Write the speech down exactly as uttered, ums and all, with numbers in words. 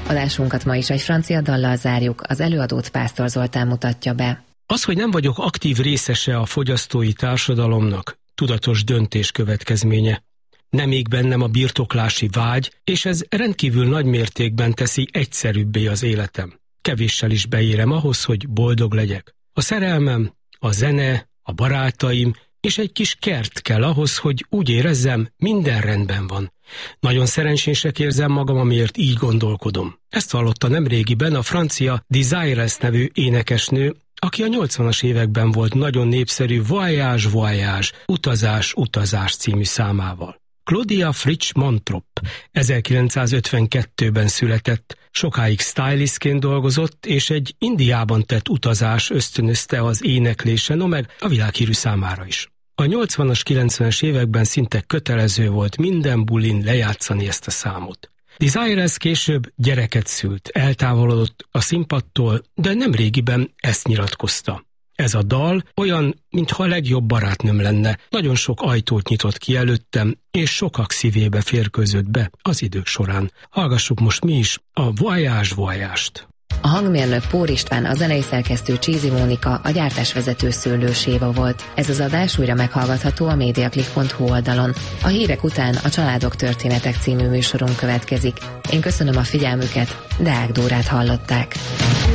Adásunkat ma is egy francia dallal zárjuk, az előadót Pásztor Zoltán mutatja be. Az, hogy nem vagyok aktív részese a fogyasztói társadalomnak, tudatos döntés következménye. Nem ég bennem a birtoklási vágy, és ez rendkívül nagy mértékben teszi egyszerűbbé az életem. Kevéssel is beérem ahhoz, hogy boldog legyek. A szerelmem, a zene, a barátaim és egy kis kert kell ahhoz, hogy úgy érezzem, minden rendben van. Nagyon szerencsések érzem magam, amiért így gondolkodom. Ezt hallotta nemrégiben a francia Desireless nevű énekesnő, aki a nyolcvanas években volt nagyon népszerű Voyage, Voyage, Utazás, Utazás című számával. Claudia Fritsch Montrop ezerkilencszázötvenkettőben született, sokáig stylistként dolgozott, és egy Indiában tett utazás ösztönözte az éneklése, no meg a világhírű számára is. A nyolcvanas, kilencvenes években szinte kötelező volt minden bulin lejátszani ezt a számot. Desireless később gyereket szült, eltávolodott a színpadtól, de nemrégiben ezt nyilatkozta. Ez a dal olyan, mintha a legjobb barátnőm lenne, nagyon sok ajtót nyitott ki előttem, és sokak szívébe férkőzött be az idők során. Hallgassuk most mi is a Voyage, Voyage-t. A hangmérnök Pór István, a zenei szerkesztő Csízi Mónika, a gyártásvezető Szőlős Éva volt. Ez az adás újra meghallgatható a mediaclick pont hu oldalon. A hírek után a Családok történetek című műsorunk következik. Én köszönöm a figyelmüket, Deák Dórát hallották.